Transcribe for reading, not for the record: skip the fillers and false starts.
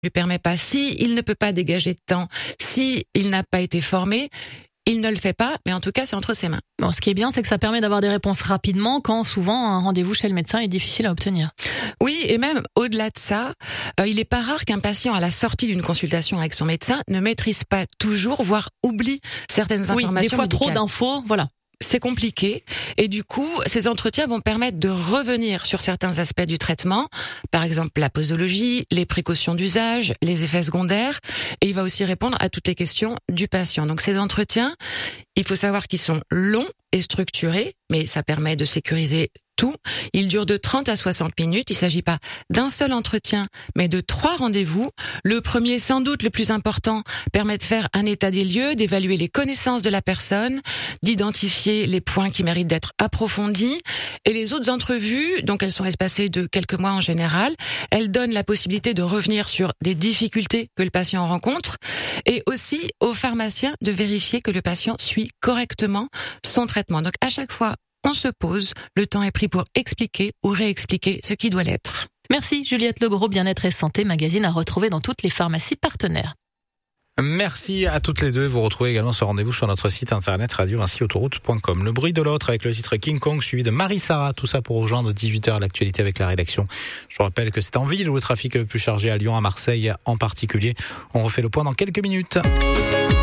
lui permet pas, si il ne peut pas dégager de temps, si il n'a pas été formé, il ne le fait pas, mais en tout cas, c'est entre ses mains. Bon, ce qui est bien, c'est que ça permet d'avoir des réponses rapidement quand souvent un rendez-vous chez le médecin est difficile à obtenir. Oui, et même au-delà de ça, il est pas rare qu'un patient à la sortie d'une consultation avec son médecin ne maîtrise pas toujours, voire oublie certaines informations. Oui, des fois médicales. trop d'infos, voilà. C'est compliqué et du coup, ces entretiens vont permettre de revenir sur certains aspects du traitement, par exemple la posologie, les précautions d'usage, les effets secondaires, et il va aussi répondre à toutes les questions du patient. Donc ces entretiens, il faut savoir qu'ils sont longs et structurés, mais ça permet de sécuriser tout. Ils durent de 30 à 60 minutes. Il ne s'agit pas d'un seul entretien, mais de 3 rendez-vous. Le premier, sans doute le plus important, permet de faire un état des lieux, d'évaluer les connaissances de la personne, d'identifier les points qui méritent d'être approfondis. Et les autres entrevues, donc elles sont espacées de quelques mois en général, elles donnent la possibilité de revenir sur des difficultés que le patient rencontre et aussi aux pharmaciens de vérifier que le patient suit correctement son traitement. Donc à chaque fois, on se pose, le temps est pris pour expliquer ou réexpliquer ce qui doit l'être. Merci Juliette Legros, Bien-être et Santé, magazine à retrouver dans toutes les pharmacies partenaires. Merci à toutes les deux. Vous retrouvez également ce rendez-vous sur notre site internet radio-autoroute.com. Le bruit de l'autre avec le titre King Kong suivi de Marie-Sara. Tout ça pour rejoindre 18h l'actualité avec la rédaction. Je vous rappelle que c'est en ville où le trafic est le plus chargé, à Lyon, à Marseille en particulier. On refait le point dans quelques minutes.